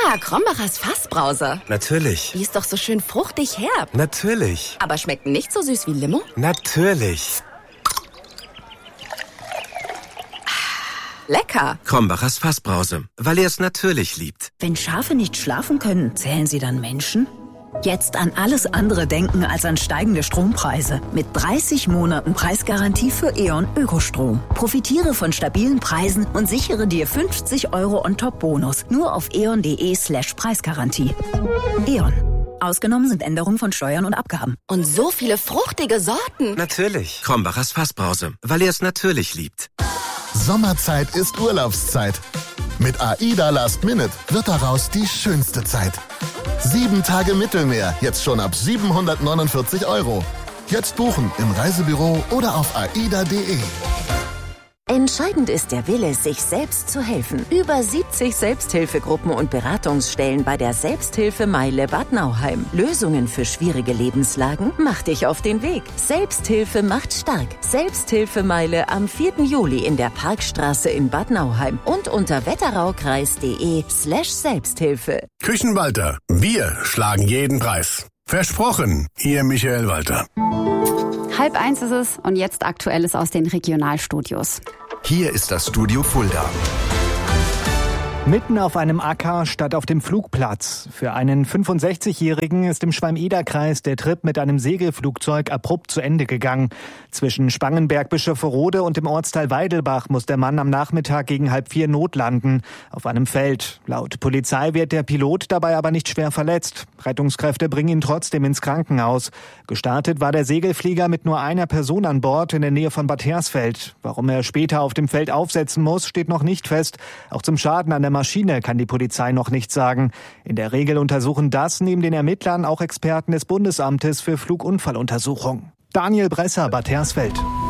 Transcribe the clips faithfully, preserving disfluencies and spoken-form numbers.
Ah, Krombacher's Fassbrause. Natürlich. Die ist doch so schön fruchtig herb. Natürlich. Aber schmeckt nicht so süß wie Limo? Natürlich. Lecker. Krombacher's Fassbrause, weil er es natürlich liebt. Wenn Schafe nicht schlafen können, zählen sie dann Menschen? Jetzt an alles andere denken als an steigende Strompreise. Mit dreißig Monaten Preisgarantie für E.ON Ökostrom. Profitiere von stabilen Preisen und sichere dir fünfzig Euro On-Top-Bonus. Nur auf eon.de slash Preisgarantie. E.ON. Ausgenommen sind Änderungen von Steuern und Abgaben. Und so viele fruchtige Sorten. Natürlich. Krombacher's Fassbrause, weil er es natürlich liebt. Sommerzeit ist Urlaubszeit. Mit AIDA Last Minute wird daraus die schönste Zeit. Sieben Tage Mittelmeer, jetzt schon ab siebenhundertneunundvierzig Euro. Jetzt buchen im Reisebüro oder auf aida punkt de. Entscheidend ist der Wille, sich selbst zu helfen. Über siebzig Selbsthilfegruppen und Beratungsstellen bei der Selbsthilfemeile Bad Nauheim. Lösungen für schwierige Lebenslagen? Mach dich auf den Weg. Selbsthilfe macht stark. Selbsthilfemeile am vierten Juli in der Parkstraße in Bad Nauheim und unter wetteraukreis.de slash Selbsthilfe. Küchenwalter. Wir schlagen jeden Preis. Versprochen, Ihr Michael Walter. Halb eins ist es und jetzt Aktuelles aus den Regionalstudios. Hier ist das Studio Fulda. Mitten auf einem Acker statt auf dem Flugplatz. Für einen fünfundsechzigjährigen ist im Schwalm-Eder-Kreis der Trip mit einem Segelflugzeug abrupt zu Ende gegangen. Zwischen Spangenberg-Bischofferode und dem Ortsteil Weidelbach muss der Mann am Nachmittag gegen halb vier notlanden. Auf einem Feld. Laut Polizei wird der Pilot dabei aber nicht schwer verletzt. Rettungskräfte bringen ihn trotzdem ins Krankenhaus. Gestartet war der Segelflieger mit nur einer Person an Bord in der Nähe von Bad Hersfeld. Warum er später auf dem Feld aufsetzen muss, steht noch nicht fest. Auch zum Schaden an der Maschine kann die Polizei noch nichts sagen. In der Regel untersuchen das neben den Ermittlern auch Experten des Bundesamtes für Flugunfalluntersuchung. Daniel Bresser, Bad Hersfeld.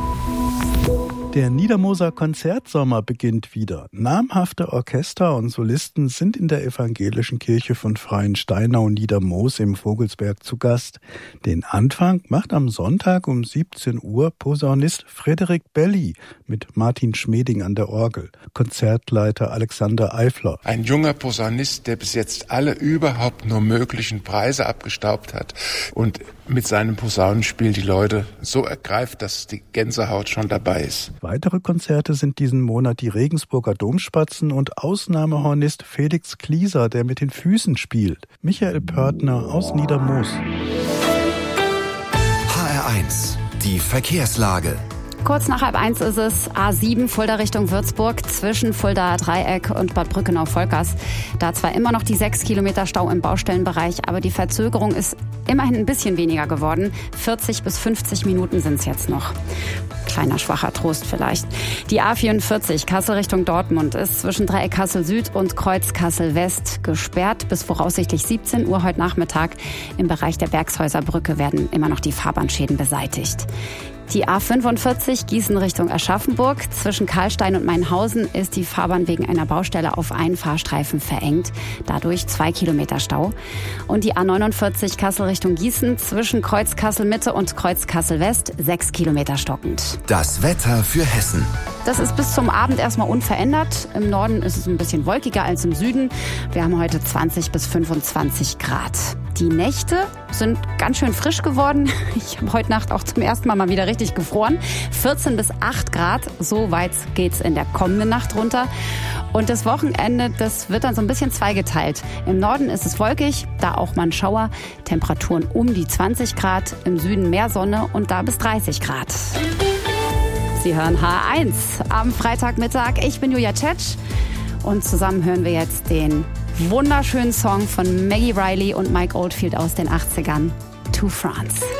Der Niedermoser Konzertsommer beginnt wieder. Namhafte Orchester und Solisten sind in der evangelischen Kirche von Freiensteinau-Niedermoos im Vogelsberg zu Gast. Den Anfang macht am Sonntag um siebzehn Uhr Posaunist Frederik Belli mit Martin Schmeding an der Orgel, Konzertleiter Alexander Eifler. Ein junger Posaunist, der bis jetzt alle überhaupt nur möglichen Preise abgestaubt hat und mit seinem Posaunenspiel die Leute so ergreift, dass die Gänsehaut schon dabei ist. Weitere Konzerte sind diesen Monat die Regensburger Domspatzen und Ausnahmehornist Felix Klieser, der mit den Füßen spielt. Michael Pörtner aus Niedermoos. H R eins, die Verkehrslage. Kurz nach halb eins ist es A sieben Fulda Richtung Würzburg zwischen Fulda Dreieck und Bad Brückenau-Volkers. Da zwar immer noch die sechs Kilometer Stau im Baustellenbereich, aber die Verzögerung ist immerhin ein bisschen weniger geworden. vierzig bis fünfzig Minuten sind es jetzt noch. Kleiner schwacher Trost vielleicht. Die A vierundvierzig Kassel Richtung Dortmund ist zwischen Dreieck Kassel Süd und Kreuz Kassel West gesperrt bis voraussichtlich siebzehn Uhr heute Nachmittag. Im Bereich der Bergshäuserbrücke werden immer noch die Fahrbahnschäden beseitigt. Die A fünfundvierzig Gießen Richtung Aschaffenburg. Zwischen Karlstein und Mainhausen ist die Fahrbahn wegen einer Baustelle auf einen Fahrstreifen verengt. Dadurch zwei Kilometer Stau. Und die A neunundvierzig Kassel Richtung Gießen zwischen Kreuz Kassel Mitte und Kreuz Kassel West sechs Kilometer stockend. Das Wetter für Hessen. Das ist bis zum Abend erstmal unverändert. Im Norden ist es ein bisschen wolkiger als im Süden. Wir haben heute zwanzig bis fünfundzwanzig Grad. Die Nächte sind ganz schön frisch geworden. Ich habe heute Nacht auch zum ersten Mal mal wieder richtig gefroren. vierzehn bis acht Grad, so weit geht's in der kommenden Nacht runter. Und das Wochenende, das wird dann so ein bisschen zweigeteilt. Im Norden ist es wolkig, da auch mal ein Schauer. Temperaturen um die zwanzig Grad, im Süden mehr Sonne und da bis dreißig Grad. Sie hören H eins am Freitagmittag. Ich bin Julia Tschetsch und zusammen hören wir jetzt den wunderschönen Song von Maggie Riley und Mike Oldfield aus den achtzigern, To France.